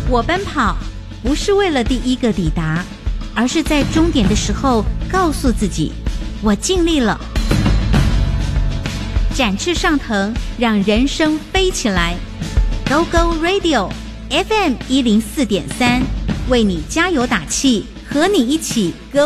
我奔跑不是为了第一个抵达，而是在终点的时候告诉自己，我尽力了。展翅上腾，让人生飞起来。Go Go Radio FM 104.3，为你加油打气，和你一起 Go